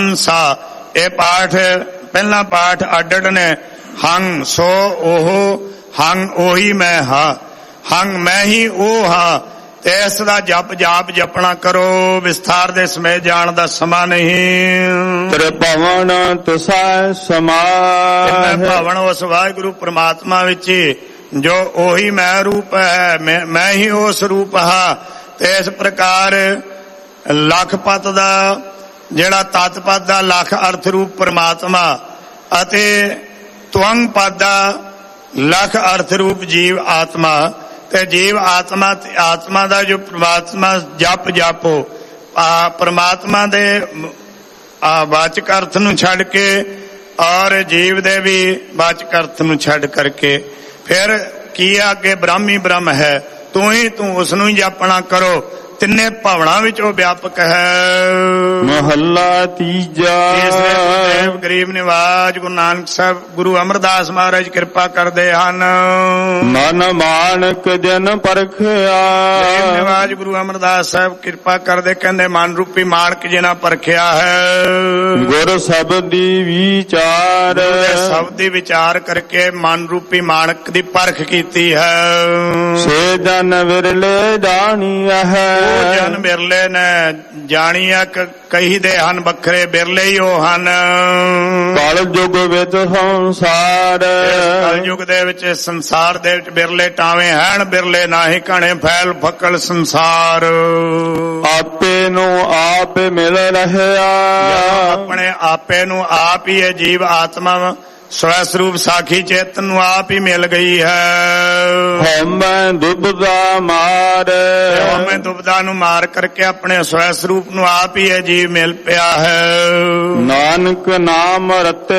ਸਾ। ਇਹ ਪਾਠ ਪਹਿਲਾ ਪਾਠ ਅੱਡ ਨੇ। ਹੰ ਸੋ ਉਹ, ਹੰ ਉਹੀ ਮੈਂ ਹਾਂ, ਹੰ ਮੈਂ ਹੀ ਉਹ ਹਾਂ। ਤੇ ਇਸ ਦਾ ਜਪ ਜਾਪ ਜਪਣਾ ਕਰੋ। ਵਿਸਥਾਰ ਦੇ ਸਮੇਂ ਜਾਣ ਦਾ ਸਮਾਂ ਨਹੀਂ। ਤ੍ਰਿਭਵਨ ਤਿਸੈ ਸਮਾਹਿ। ਭਵਨ ਉਸ ਵਾਹਿਗੁਰੂ ਪ੍ਰਮਾਤਮਾ ਵਿੱਚ ਜੋ ਉਹੀ ਮੈਂ ਰੂਪ ਹੈ, ਮੈਂ ਹੀ ਉਸ ਰੂਪ ਹਾਂ। ਤੇ ਇਸ ਪ੍ਰਕਾਰ ਲੱਖ ਪਤ ਦਾ ਜਿਹੜਾ ਤਤ ਪਦ ਦਾ ਲੱਖ ਅਰਥ ਰੂਪ ਪ੍ਰਮਾਤਮਾ ਅਤੇ ਤਵੰਗ ਪਦ ਦਾ ਲੱਖ ਅਰਥ ਰੂਪ ਜੀਵ ਆਤਮਾ। ਤੇ ਜੀਵ ਆਤਮਾ ਤੇ ਆਤਮਾ ਦਾ ਜੋ ਪ੍ਰਮਾਤਮਾ ਜਪ ਜਾਪੋ। ਪ੍ਰਮਾਤਮਾ ਦੇ ਵਾਚਕ ਅਰਥ ਨੂੰ ਛੱਡ ਕੇ ਔਰ ਜੀਵ ਦੇ ਵੀ ਵਾਚਕ ਅਰਥ ਨੂੰ ਛੱਡ ਕਰਕੇ ਫਿਰ ਕੀ ਆ ਅੱਗੇ ਬ੍ਰਹਮ ਹੀ ਬ੍ਰਹਮ ਹੈ। ਤੂੰ ਹੀ ਤੂੰ, ਉਸ ਨੂੰ ਹੀ ਜਪਣਾ ਕਰੋ। ਤਿੰਨੇ ਭਾਵਨਾ ਵਿੱਚ ਉਹ ਵਿਆਪਕ ਹੈ। ਮਹੱਲਾ ਤੀਜਾ। ਗੁਰਦੇਵ ਗਰੀਬ ਨਿਵਾਜ ਗੁਰੂ ਨਾਨਕ ਸਾਹਿਬ ਗੁਰੂ ਅਮਰਦਾਸ ਮਹਾਰਾਜ ਕਿਰਪਾ ਕਰਦੇ ਹਨ। ਮਨ ਮਾਨਕ ਜਨ ਪਰਖਿਆ। ਗਰੀਬ ਨਿਵਾਜ ਗੁਰੂ ਅਮਰਦਾਸ ਸਾਹਿਬ ਕਿਰਪਾ ਕਰਦੇ, ਕਹਿੰਦੇ ਮਨ ਰੂਪੀ ਮਾਨਕ ਜਿਨਾ ਪਰਖਿਆ ਹੈ। ਗੁਰ ਸ਼ਬਦੀ ਵਿਚਾਰ। ਸ਼ਬਦ ਦੀ ਵਿਚਾਰ ਕਰਕੇ ਮਨ ਰੂਪੀ ਮਾਨਕ ਦੀ ਪਰਖ ਕੀਤੀ ਹੈ। ਸੇ ਜਨ ਵਿਰਲੇ ਜਾਣੀਆ ਹੈ। ਉਹ ਜਨ ਬਿਰਲੇ ਨੇ ਜਾਣੀਆ। ਕਈ ਦੇ ਹਨ ਵੱਖਰੇ, ਬਿਰਲੇ ਹੀ ਉਹ ਹਨ। ਕਲ ਯੁਗ ਵਿੱਚ ਸੰਸਾਰ। ਕਲ ਯੁਗ ਦੇ ਵਿੱਚ ਸੰਸਾਰ ਦੇ ਵਿੱਚ ਬਿਰਲੇ ਟਾਵੇਂ ਹਨ, ਬਿਰਲੇ ਨਾਹੀ ਘਣੇ ਫੈਲ ਫਕਲ ਸੰਸਾਰ। ਆਪੇ ਨੂੰ ਆਪ ਮਿਲ ਰਹਿਆ। ਆਪਣੇ ਆਪੇ ਨੂੰ ਆਪ ਹੀ ਇਹ ਜੀਵ ਆਤਮਾ ਸਵੈ ਸਰੂਪ ਸਾਖੀ ਚੇਤਨ ਨੂੰ ਆਪ ਹੀ ਮਿਲ ਗਈ ਹੈ। ਹਉਮੈ ਦੁਬਦਾ ਮਾਰ। ਹਉਮੈ ਦੁਬਦਾ ਨੂੰ ਮਾਰ ਕਰਕੇ ਆਪਣੇ ਸਵੈ ਸਰੂਪ ਨੂੰ ਆਪ ਹੀ ਇਹ ਜੀਵ ਮਿਲ ਪਿਆ ਹੈ। ਨਾਨਕ ਨਾਮ ਰਤੇ